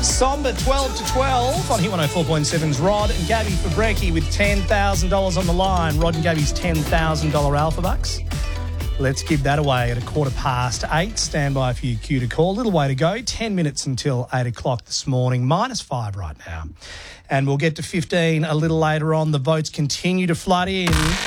Somber 12 to 12 on Hit 104.7's Rod and Gabby for Brekkie with $10,000 on the line. Rod and Gabby's $10,000 Alpha Bucks. Let's give that away at 8:15. Stand by for your cue to call. Little way to go. 10 minutes until 8 o'clock this morning. -5 right now. And we'll get to 15 a little later on. The votes continue to flood in.